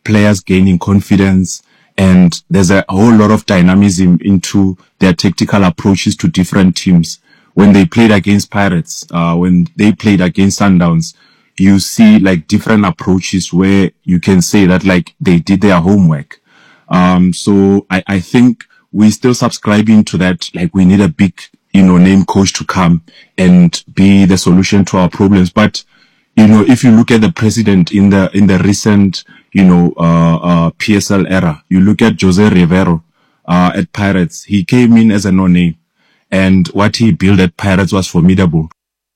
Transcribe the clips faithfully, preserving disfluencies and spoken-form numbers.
players gaining confidence, and there's a whole lot of dynamism into their tactical approaches to different teams. When they played against Pirates, uh, when they played against Sundowns, you see like different approaches where you can say that like they did their homework. Um, so I, I think we're still subscribing to that. Like we need a big, you know, name coach to come and be the solution to our problems. But, you know, if you look at the president in the, in the recent, you know, uh, uh, P S L era, you look at Jose Rivero, uh, at Pirates, he came in as a no-name. And what he built at Pirates was formidable.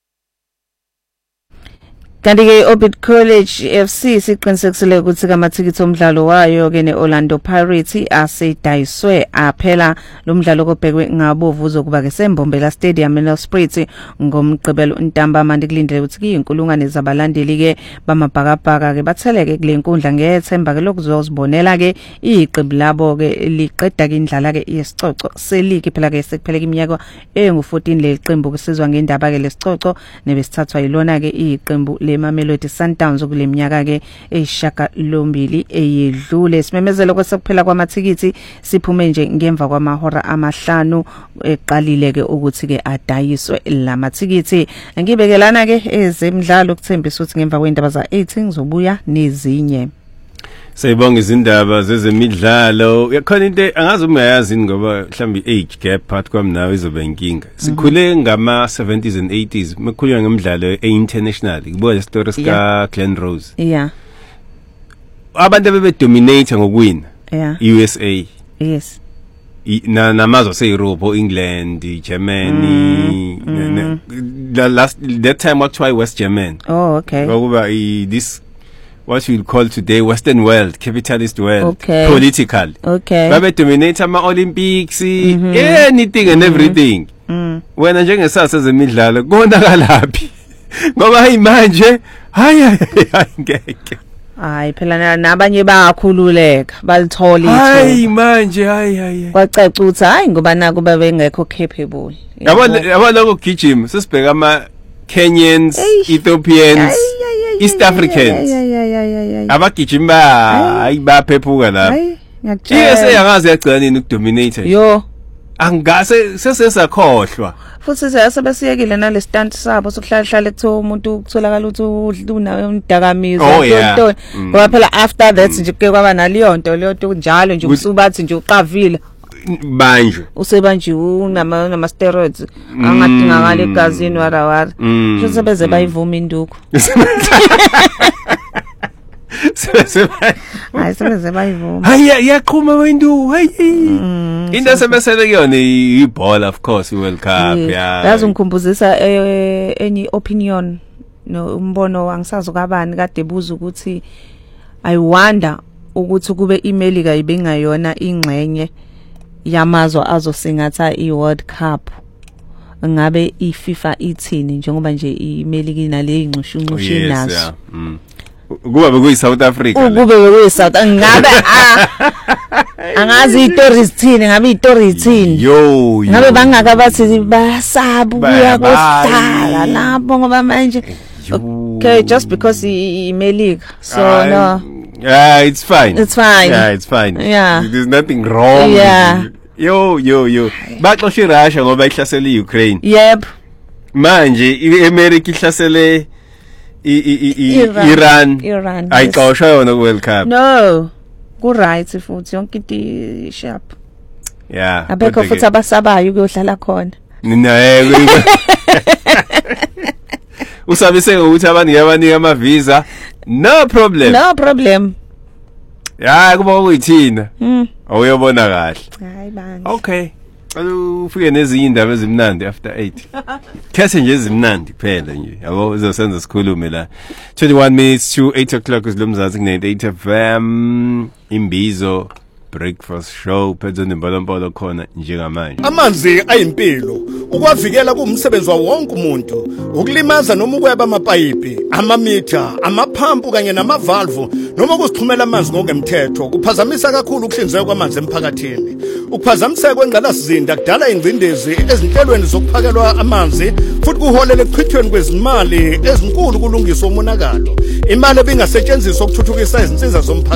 Kanti ke Orbit College F C siqinisekisile ukuthi kamathikithi omdlalo wayo ke neOrlando Pirates asedayiswe aphela lo mdlalo obhekwe ngabovu uzokuba ke seMbombela Stadium eNelspruit ngomgqibelo uNtamba manje kulindele ukuthi kuyinkulungwane zabalandeli ke bamabhakabhaka ke batheleke kule nkundla ngethemba ke lokuzozibonela ke iqembu labo ke liqeda ke indlala ke yesicoco seligi phela ke sekupheleka iminyaka engu fourteen le qembu kusizwa ngendaba ke lesicoco nebesithathwa yilona ke iqembu le Mamelodi Sundowns kule minyaka ke eyishaka lombili eyedlule. Simemezelo kwesekuphela kwamathikithi siphume nje ngemva kwamahora amahlanu eqalile ke ukuthi ke adayiswe lamathikithi. Ngibekelana ke ezemidlalo ukuthembisa ukuthi ngemva kwendaba za eight ngizobuya nezinye. Sayibonga izindaba zezemidlalo. Yakhona into angazi umayazi ngoba mhlambi age gap part kwami nawe izoba inkinga. Sikhule ngama seventies and eighties, mekhulwa ngemidlalo e-international. Kubuka stories ka Glenn Rose. Yeah. Abantu bebe dominate ngokuwina. Yeah. U S A. Yes. Na namazwe se-Europe, England, Germany. Mm, mm. The last that time what try West German. Oh, okay. Ngoba this what we call today Western world, capitalist world, okay. Political. Okay. Babe dominate ama Olympics, mm-hmm. anything and everything. Mm. Wena njengesasa zemidlalo konakalapi. Ngoba hayi manje, hayi hayi ngeke. Hayi phela nabanye bayakhululeka, balithola ithuba. Hayi manje, hayi hayi. Kwacaca ukuthi hayi ngoba naku babengekho capable. Yabona yabona ukugijima sisibheka ama Kenyans, Ethiopians, East Africans. Abagijima hayi baphephuka lapha. Ngiyakutshela. Yes yangaze yagcina nini ukudominate. Yo. Angase sesesakhohlwa. Futhi siyasebesiyekile nale stand sabo sokuhlala hlala kuthiwa umuntu ukutholakala ukuthi unayo umdakamizo into. Ngoba phela after that nje kuke kwaba naliyonto leyo nto njalo nje usubathi nje uqavile. Manje usebanje unama nama steroids angadingakala egazini warawara nje sebeze bayivuma induku hayi sebeze bayivuma hayi yaqhuma wenduku hayi into sebesele kuyona ibhola of course iWorld Cup yeah yazi ngikhumbuzisa enye opinion no umbono wangisazi kabani kade buza ukuthi I wonder ukuthi kube iMelika ibengayona ingxenye yamazwe azosingatha iWorld Cup ngabe iFIFA ithini njengoba nje iMelika inale ingcushunqushu nazo kuba bekuyi South Africa kube bekuyi South ngabe angazi istories thini ngabe istories thini yo ngabe bangaka bathi basabu kuya kosala lapho ngoba manje okay just because iMelika so no yeah it's fine it's fine yeah it's fine yeah there's nothing wrong yeah yo yo yo baxoshe Russia ngoba ihlasela iUkraine yep manje iAmerica ihlasele Iran Iran ayixoshwa yona kuWorld Cup no ku right futhi yonke into sharp yeah abekho futhi abasabayo ukuyodlala khona ninaye usabise ukuthi abantu yabanika ama visa no problem no problem ya kuba kuyithina mm awuyobona kahle hayi bani okay ufike nezinye indaba ezimnandi after eight kese nje ezimnandi kuphela nje yabo uzosenza sikhulume la twenty-one minutes to eight o'clock isilomzazi ku-ninety-eight F M imbizo breakfast show phezulu nembolombolo khona njengamanje. Amanzi ayimpilo ukwavikela kumsebenzi wonke umuntu ukulimaza noma ukweba amapayipi amamitha amaphampu kanye namavalvu noma kusixhumela amanzi ngokungemthetho kuphazamisa kakhulu ukuhlinzeka kwamanzi emphakathini. Ukuphazamiseka kwengqalasizinda kudala ingcindezi ezinhlelweni zokuphakelwa amanzi futhi kuholela ekuchithweni kwezimali ezinkulu kulungiswa umonakalo. Imali ebingasetshenziswa ukuthuthukisa izinsiza zomphakathi